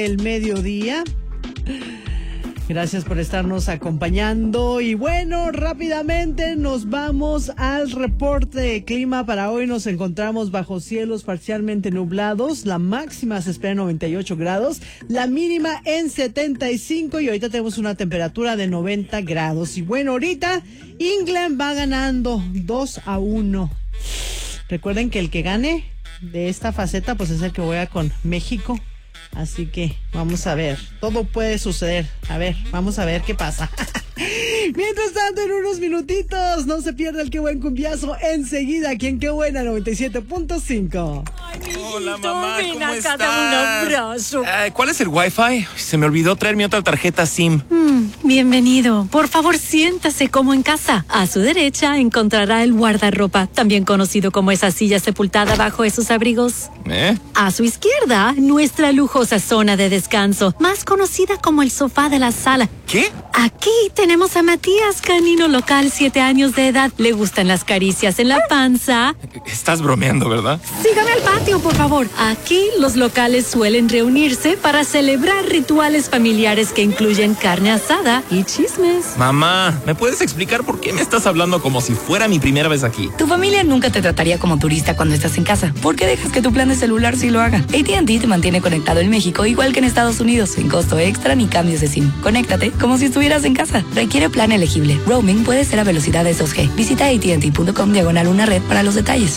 El mediodía. Gracias por estarnos acompañando y bueno, rápidamente nos vamos al reporte de clima. Para hoy nos encontramos bajo cielos parcialmente nublados, la máxima se espera en 98 grados, la mínima en 75 y ahorita tenemos una temperatura de 90 grados. Y bueno, ahorita England va ganando 2-1. Recuerden que el que gane de esta faceta pues es el que juega con México. Así que vamos a ver, todo puede suceder. A ver, vamos a ver qué pasa. Mientras tanto, en unos minutitos, no se pierda el Qué Buen Cumbiazo enseguida aquí en Qué Buena 97.5. Hola, mamá, ¿cómo estás? Un abrazo. ¿Cuál es el Wi-Fi? Se me olvidó traer mi otra tarjeta SIM. Bienvenido. Por favor, siéntase como en casa. A su derecha encontrará el guardarropa, también conocido como esa silla sepultada bajo esos abrigos. A su izquierda, nuestra lujosa zona de descanso, más conocida como el sofá de la sala. ¿Qué? Aquí tenemos a Matías, canino local, 7 años de edad. Le gustan las caricias en la panza. Estás bromeando, ¿verdad? Sígame al patio, por favor. Aquí los locales suelen reunirse para celebrar rituales familiares que incluyen carne asada y chismes. Mamá, ¿me puedes explicar por qué me estás hablando como si fuera mi primera vez aquí? Tu familia nunca te trataría como turista cuando estás en casa. ¿Por qué dejas que tu plan de celular sí lo haga? AT&T te mantiene conectado en México igual que en Estados Unidos, sin costo extra ni cambios de SIM. Conéctate como si estuvieras en casa. Requiere plan elegible. Roaming puede ser a velocidades 2G. Visita AT&T.com/una red para los detalles.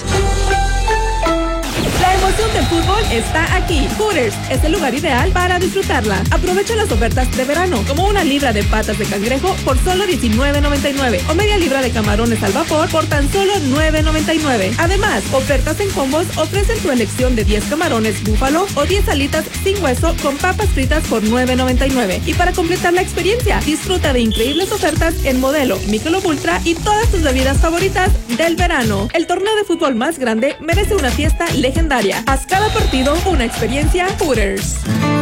La emoción del fútbol está aquí. Hooters es el lugar ideal para disfrutarla. Aprovecha las ofertas de verano, como una libra de patas de cangrejo por solo $19.99 o media libra de camarones al vapor por tan solo $9.99. Además, ofertas en combos ofrecen tu elección de 10 camarones búfalo o 10 alitas sin hueso con papas fritas por $9.99. Y para completar la experiencia, disfruta de increíbles ofertas en Modelo, Michelob Ultra y todas tus bebidas favoritas del verano. El torneo de fútbol más grande merece una fiesta legendaria. Haz cada partido una experiencia Hooters.